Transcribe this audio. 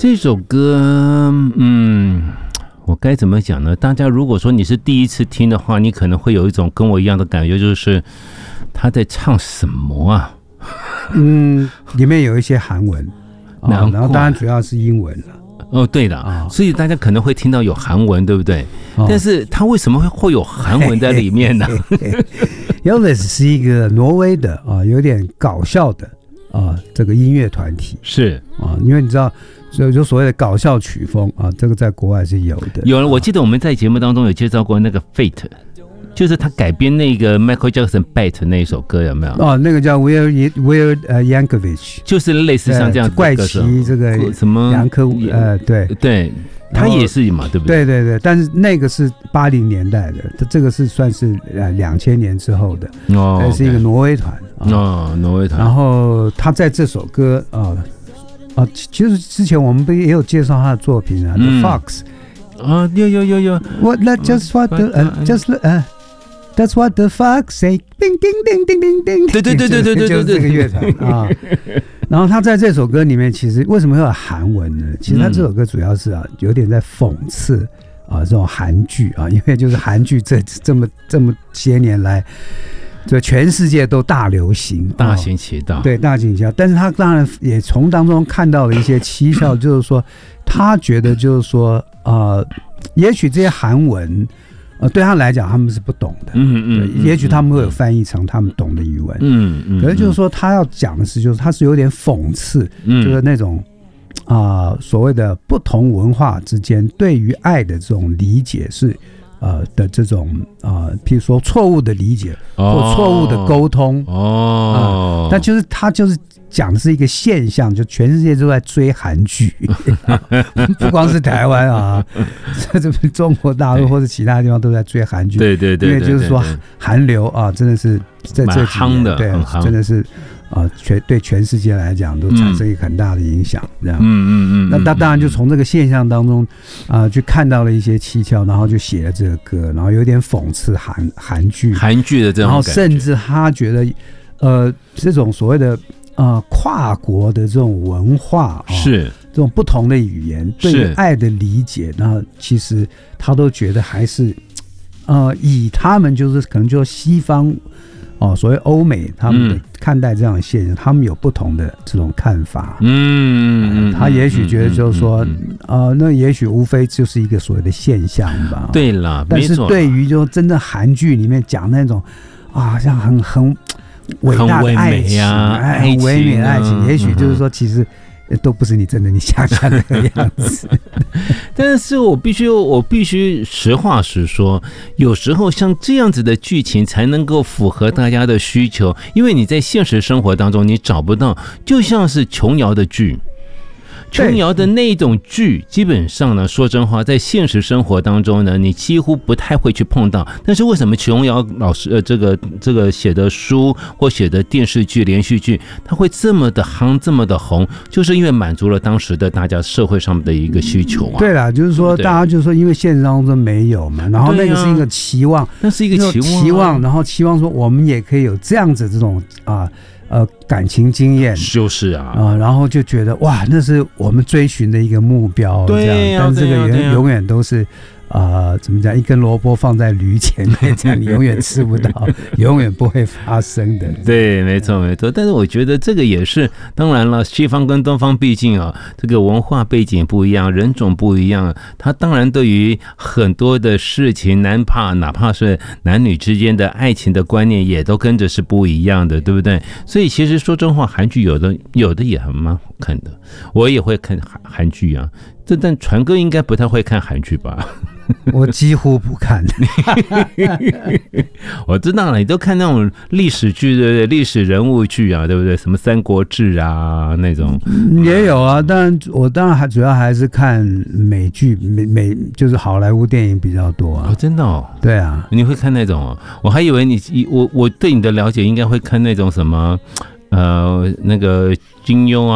这首歌，我该怎么讲呢？大家如果说你是第一次听的话，你可能会有一种跟我一样的感觉，就是他在唱什么啊？ 里面有一些韩文，然后当然主要是英文了。 哦，对的，所以大家可能会听到有韩文，对不对？但是他为什么会有韩文在里面呢 ？Elvis 是一个挪威的有点搞笑的这个音乐团体， 是因为你知道。就所谓的搞笑曲风这个在国外是有的。 有了，我记得我们在节目当中有介绍过那个 Fate， 就是他改编那个 Michael Jackson Bite 那一首歌，有没有？ 那个叫 Weird Yankovic， 就是类似像这样怪奇这个什么杨科对， 他也是嘛，对不对？ 对，但是那个是80年代的，这个是算是2000年之后的，是一个挪威团挪威团。 然后他在这首歌其实之前我们不也有介绍他的作品啊，The Fox 有。 That's what the fox say， 叮叮叮叮叮叮。 对， 就是这个乐团然后他在这首歌里面，其实为什么会有韩文呢？其实他这首歌主要是有点在讽刺这种韩剧因为就是韩剧这么些年来。对，全世界都大流行， 大行其道， 对，大行其道。但是他当然也从当中看到了一些蹊跷，就是说，他觉得就是说，也许这些韩文，对他来讲他们是不懂的，也许他们会有翻译成他们懂的语文，可是就是说，他要讲的是，就是他是有点讽刺，就是那种所谓的不同文化之间对于爱的这种理解是。的这种譬如说错误的理解或错误的沟通但他就是讲的是一个现象，就全世界都在追韩剧不光是台湾这中国大陆或者其他地方都在追韩剧， 对，因为就是说韩流真的是在这几年对真的是对全世界来讲都产生一个很大的影响，这样。那他当然就从这个现象当中去看到了一些蹊跷，然后就写了这个歌，然后有点讽刺韩剧的这种感觉， 然后甚至他觉得这种所谓的跨国的这种文化是这种不同的语言对于爱的理解，那其实他都觉得还是以他们就是可能就西方。所谓欧美他们的看待这样的现象，他们有不同的这种看法。他也许觉得就是说，那也许无非就是一个所谓的现象吧。 对了， 但是对于就真正韩剧里面讲那种像很伟大的爱情很唯美的爱情，也许就是说其实。都不是你真的你想象的那个样子但是我必须实话实说，有时候像这样子的剧情才能够符合大家的需求，因为你在现实生活当中你找不到，就像是琼瑶的剧。琼瑶的那种剧，基本上呢，说真话，在现实生活当中呢，你几乎不太会去碰到。但是为什么琼瑶老师这个写的书或写的电视剧、连续剧，它会这么的夯、这么的红，就是因为满足了当时的大家社会上面的一个需求啊。 对啦，就是说大家就是说，因为现实当中没有嘛，然后那个是一个期望， 那是一个期望， 然后期望说我们也可以有这样子这种感情经验， 就是然后就觉得哇，那是我们追寻的一个目标， 对这样，但这个永远都是怎么讲？一根萝卜放在驴前面，这样你永远吃不到，永远不会发生的。 对，没错。但是我觉得这个也是，当然了，西方跟东方毕竟这个文化背景不一样，人种不一样，他当然对于很多的事情，哪怕是男女之间的爱情的观念，也都跟着是不一样的，对不对？所以其实说真话，韩剧有的也很蛮好看的，我也会看韩剧啊。但传哥应该不太会看韩剧吧？ 我几乎不看我知道了，你都看那种历史剧，对不对？历史人物剧啊，对不对？什么《三国志》啊那种也有啊。但我当然主要还是看美剧，就是好莱坞电影比较多啊。 真的对啊， 你会看那种我还以为我对你的了解应该会看那种什么那个金庸啊。